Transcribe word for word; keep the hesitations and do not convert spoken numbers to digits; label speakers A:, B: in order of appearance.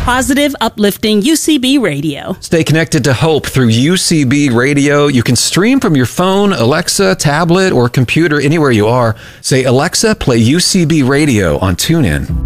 A: Positive, uplifting U C B Radio.
B: Stay connected to hope through U C B Radio. You can stream from your phone, Alexa, tablet, or computer anywhere you are. Say, Alexa, play U C B Radio on TuneIn.